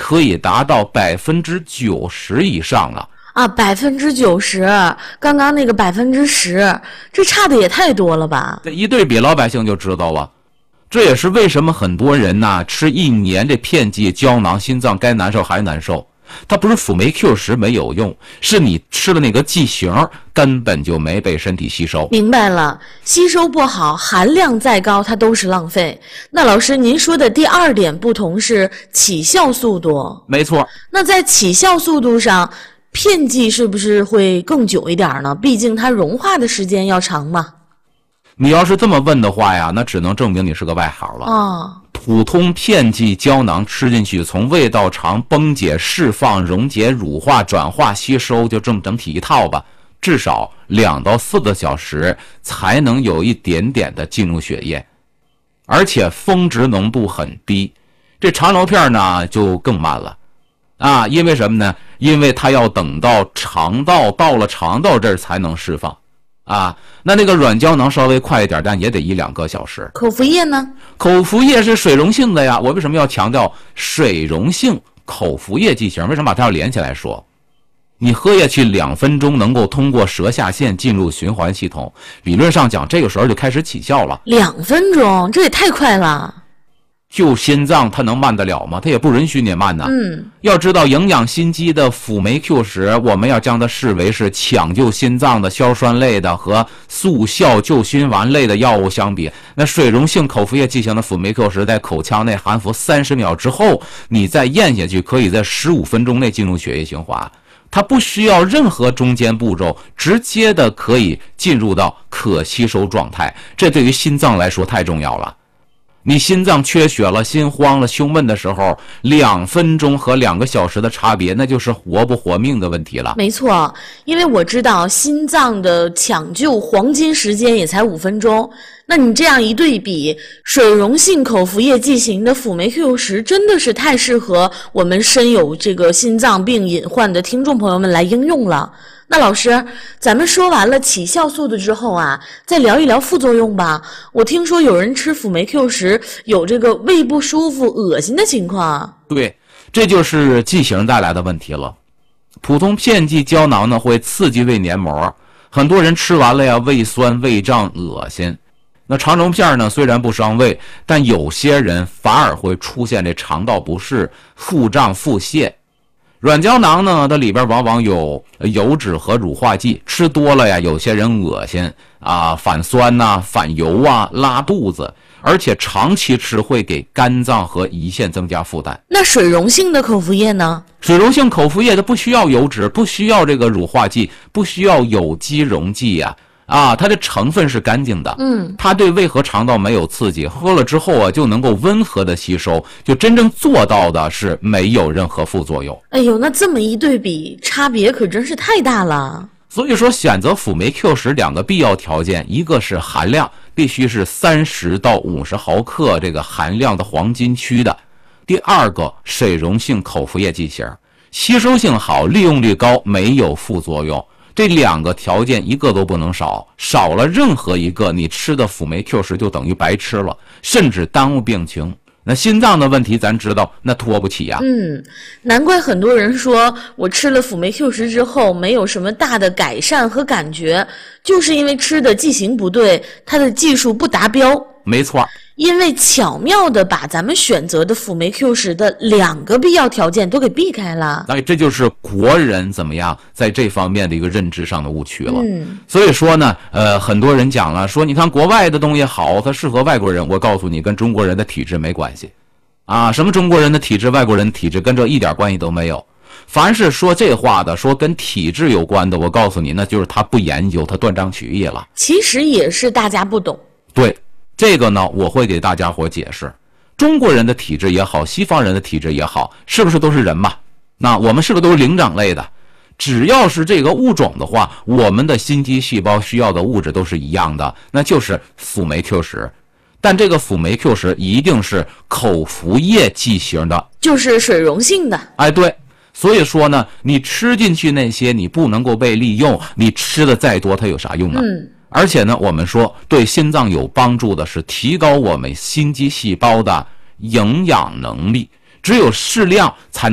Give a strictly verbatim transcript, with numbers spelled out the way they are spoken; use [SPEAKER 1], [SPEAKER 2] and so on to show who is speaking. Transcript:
[SPEAKER 1] 可以达到百分之九十以上了。
[SPEAKER 2] 啊，百分之九十，刚刚那个百分之十，这差的也太多了吧？
[SPEAKER 1] 这一对比，老百姓就知道了。这也是为什么很多人呐、啊、吃一年这片剂胶囊，心脏该难受还难受。它不是辅酶 Q 十没有用，是你吃的那个剂型根本就没被身体吸收。
[SPEAKER 2] 明白了，吸收不好，含量再高，它都是浪费。那老师，您说的第二点不同是起效速度。
[SPEAKER 1] 没错。
[SPEAKER 2] 那在起效速度上，片剂是不是会更久一点呢？毕竟它融化的时间要长嘛。
[SPEAKER 1] 你要是这么问的话呀，那只能证明你是个外行了。
[SPEAKER 2] 哦，
[SPEAKER 1] 普通片剂胶囊吃进去，从胃到肠崩解、释放、溶解、乳化、转化、吸收，就这么整体一套吧，至少两到四个小时才能有一点点的进入血液，而且峰值浓度很低。这长疗片呢就更慢了啊，因为什么呢？因为它要等到肠道到了肠道这儿才能释放。啊，那那个软胶囊稍微快一点，但也得一两个小时。
[SPEAKER 2] 口服液呢？
[SPEAKER 1] 口服液是水溶性的呀。我为什么要强调水溶性口服液剂型？为什么把它要连起来说？你喝下去两分钟，能够通过舌下腺进入循环系统，理论上讲，这个时候就开始起效了。
[SPEAKER 2] 两分钟，这也太快了。
[SPEAKER 1] 救心脏它能慢得了吗？它也不允许你慢呐。
[SPEAKER 2] 嗯，
[SPEAKER 1] 要知道营养心肌的辅酶 Q 十，我们要将它视为是抢救心脏的硝酸类的和速效救心丸类的药物相比，那水溶性口服液剂型的辅酶 Q 十在口腔内含服三十秒之后，你再咽下去，可以在十五分钟内进入血液循环。它不需要任何中间步骤，直接的可以进入到可吸收状态，这对于心脏来说太重要了。你心脏缺血了，心慌了，胸闷的时候，两分钟和两个小时的差别，那就是活不活命的问题了。
[SPEAKER 2] 没错，因为我知道心脏的抢救黄金时间也才五分钟。那你这样一对比，水溶性口服液剂型的辅酶 Q 十真的是太适合我们身有这个心脏病隐患的听众朋友们来应用了。那老师，咱们说完了起效速度之后啊，再聊一聊副作用吧。我听说有人吃辅酶 Q 十有这个胃不舒服、恶心的情况。
[SPEAKER 1] 对，这就是剂型带来的问题了。普通片剂胶囊呢会刺激胃黏膜，很多人吃完了呀，胃酸、胃胀、恶心。那长溶片呢，虽然不伤胃，但有些人反而会出现这肠道不适、腹胀、腹泻。软胶囊呢，它里边往往有油脂和乳化剂，吃多了呀，有些人恶心啊、反酸呐、啊、反油啊、拉肚子，而且长期吃会给肝脏和胰腺增加负担。
[SPEAKER 2] 那水溶性的口服液呢？
[SPEAKER 1] 水溶性口服液它不需要油脂，不需要这个乳化剂，不需要有机溶剂呀、啊。啊，它的成分是干净的，
[SPEAKER 2] 嗯，
[SPEAKER 1] 它对胃和肠道没有刺激，喝了之后啊就能够温和的吸收，就真正做到的是没有任何副作用。
[SPEAKER 2] 哎呦，那这么一对比，差别可真是太大了。
[SPEAKER 1] 所以说，选择辅酶 Q 十两个必要条件，一个是含量必须是三十到五十毫克这个含量的黄金区的，第二个水溶性口服液剂型，吸收性好，利用率高，没有副作用。这两个条件一个都不能少，少了任何一个，你吃的辅酶 Q 十就等于白吃了，甚至耽误病情。那心脏的问题咱知道，那拖不起呀、啊。
[SPEAKER 2] 嗯，难怪很多人说我吃了辅酶 Q 十之后没有什么大的改善和感觉，就是因为吃的剂型不对，它的技术不达标。
[SPEAKER 1] 没错，
[SPEAKER 2] 因为巧妙的把咱们选择的辅酶 Q 十的两个必要条件都给避开了。
[SPEAKER 1] 哎，这就是国人怎么样在这方面的一个认知上的误区了。
[SPEAKER 2] 嗯，
[SPEAKER 1] 所以说呢，呃，很多人讲了，说你看国外的东西好，它适合外国人。我告诉你，跟中国人的体质没关系，啊，什么中国人的体质、外国人的体质，跟这一点关系都没有。凡是说这话的，说跟体质有关的，我告诉你，那就是他不研究，他断章取义了。
[SPEAKER 2] 其实也是大家不懂。
[SPEAKER 1] 对。这个呢，我会给大家伙解释。中国人的体质也好，西方人的体质也好，是不是都是人嘛？那我们是不是都是灵长类的？只要是这个物种的话，我们的心肌细胞需要的物质都是一样的，那就是辅酶 Q 十。但这个辅酶 Q 十一定是口服液剂型的，
[SPEAKER 2] 就是水溶性的。
[SPEAKER 1] 哎，对。所以说呢，你吃进去那些你不能够被利用，你吃的再多，它有啥用呢？
[SPEAKER 2] 嗯。
[SPEAKER 1] 而且呢，我们说对心脏有帮助的是提高我们心肌细胞的营养能力，只有适量才能